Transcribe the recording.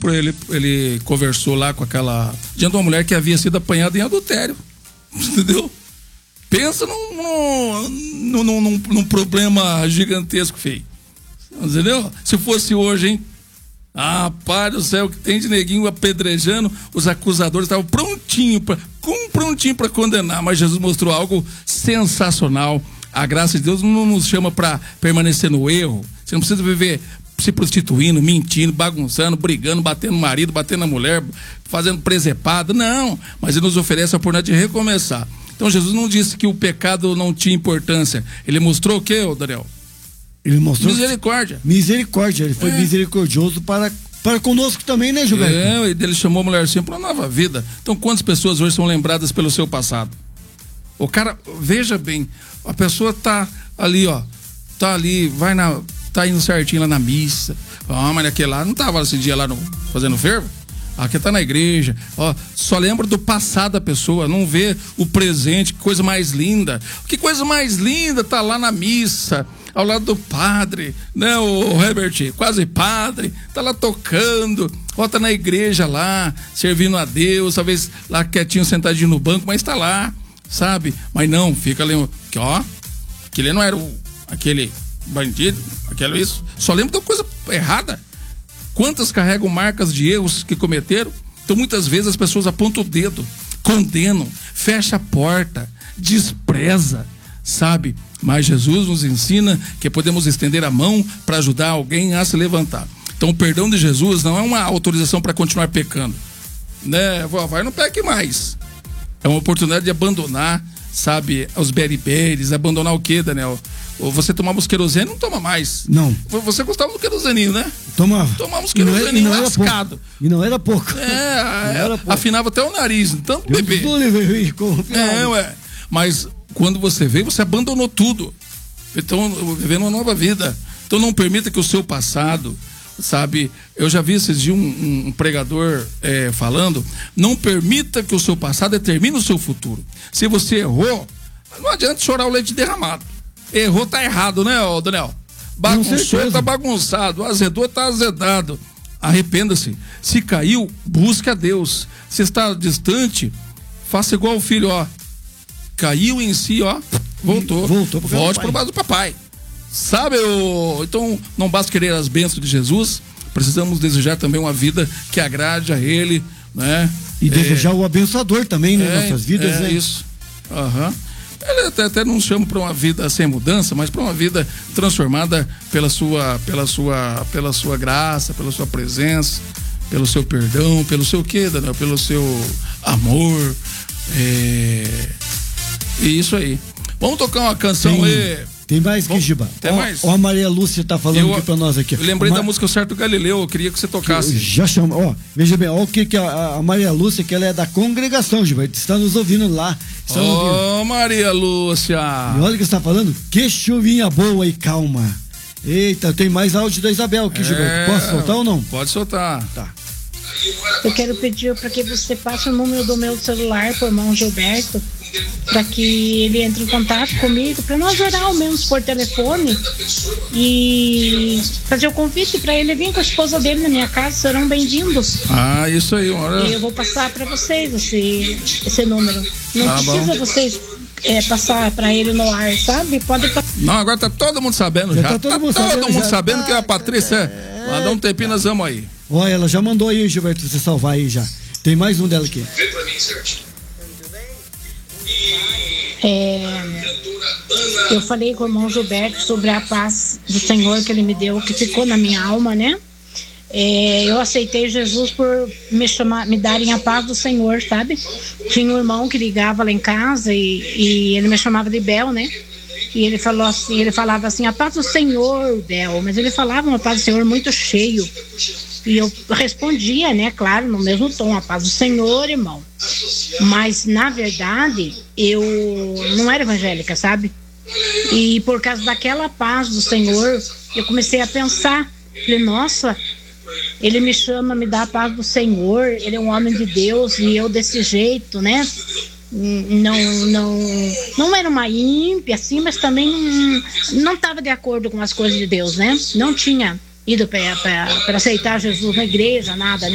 ele conversou lá com aquela, diante de uma mulher que havia sido apanhada em adultério, entendeu? Pensa num problema gigantesco, feio, entendeu? Se fosse hoje, hein? Ah, pai do céu, que tem de neguinho apedrejando, os acusadores estavam prontinho para condenar, mas Jesus mostrou algo sensacional. A graça de Deus não nos chama para permanecer no erro. Você não precisa viver se prostituindo, mentindo, bagunçando, brigando, batendo no marido, batendo na mulher, fazendo presepada, não, mas ele nos oferece a oportunidade de recomeçar. Então Jesus não disse que o pecado não tinha importância, ele mostrou o quê, Daniel? Ele mostrou misericórdia. Misericórdia, ele foi misericordioso para conosco também, né, Gilberto? Ele chamou a mulher assim para uma nova vida. Então, quantas pessoas hoje são lembradas pelo seu passado? O cara, veja bem, a pessoa tá ali, tá indo certinho lá na missa. Mas aquele lá não tava esse dia lá fazendo fervo? Aqui tá na igreja, só lembra do passado da pessoa, não vê o presente, que coisa mais linda. Que coisa mais linda tá lá na missa, ao lado do padre, né, o Herbert, quase padre, tá lá tocando, tá na igreja lá, servindo a Deus, talvez lá quietinho, sentadinho no banco, mas tá lá, sabe? Mas não, fica ali, aquele não era aquele bandido, aquele isso, só lembra da coisa errada. Quantas carregam marcas de erros que cometeram? Então muitas vezes as pessoas apontam o dedo, condenam, fecha a porta, despreza, sabe? Mas Jesus nos ensina que podemos estender a mão para ajudar alguém a se levantar. Então o perdão de Jesus não é uma autorização para continuar pecando, né? Vai, não peque mais. É uma oportunidade de abandonar, sabe, os beriberes, abandonar o quê, Daniel? Ou você tomava os querosene, não toma mais. Não. Você gostava do queroseninho, né? Tomava os queroseninho lascado. E não era pouco. Afinava até o nariz, tanto beber. Mas quando você veio, você abandonou tudo. Então, vivendo uma nova vida. Então não permita que o seu passado, sabe, eu já vi esses dias um pregador falando, não permita que o seu passado determine o seu futuro. Se você errou, não adianta chorar o leite derramado. Errou, tá errado, né, Daniel? Bagunçou, tá bagunçado. Azedou, tá azedado. Arrependa-se. Se caiu, busque a Deus. Se está distante, faça igual o filho, caiu em si, voltou. Volte pro base do papai. Sabe, então não basta querer as bênçãos de Jesus, precisamos desejar também uma vida que agrade a Ele, né? E desejar o abençoador também, né? Nossas vidas, né? Isso. Ele até não chama para uma vida sem mudança, mas para uma vida transformada pela sua graça, pela sua presença, pelo seu perdão, pelo seu quê, Daniel? Pelo seu amor. E isso aí. Vamos tocar uma canção aí. Tem mais que, Giba? Tem mais? A Maria Lúcia tá falando aqui pra nós aqui. Eu lembrei da música O Certo Galileu, eu queria que você tocasse. Já chama, veja bem, o que a Maria Lúcia, que ela é da congregação, Giba, está nos ouvindo lá. Maria Lúcia. E olha o que você tá falando, que chuvinha boa e calma. Eita, tem mais áudio da Isabel aqui, Gilberto. Posso soltar ou não? Pode soltar. Tá. Eu quero pedir para que você passe o número do meu celular pro irmão Gilberto, para que ele entre em contato comigo, para nós orar ao menos por telefone e fazer o convite para ele vir com a esposa dele na minha casa. Serão bem-vindos. Isso aí, E eu vou passar para vocês esse número. Não precisa vocês passar para ele no ar, sabe? Não, agora tá todo mundo sabendo já. Tá todo mundo sabendo que a Patrícia mandou um tempinho, nós vamos aí. Olha, ela já mandou aí, Gilberto, você salvar aí já. Tem mais um dela aqui. Vê pra mim, Sérgio. Eu falei com o irmão Gilberto sobre a paz do Senhor que ele me deu, que ficou na minha alma, né? Eu aceitei Jesus por me darem a paz do Senhor, sabe? Tinha um irmão que ligava lá em casa e ele me chamava de Bel, né? E ele falava assim, a paz do Senhor, Bel, mas ele falava uma paz do Senhor muito cheio. E eu respondia, né, claro, no mesmo tom, a paz do Senhor, irmão. Mas, na verdade, eu não era evangélica, sabe? E por causa daquela paz do Senhor, eu comecei a pensar, falei, nossa, ele me chama, me dá a paz do Senhor, ele é um homem de Deus, e eu desse jeito, né? Não era uma ímpia, assim, mas também não estava de acordo com as coisas de Deus, né? Não tinha ido para aceitar Jesus na igreja, nada, né?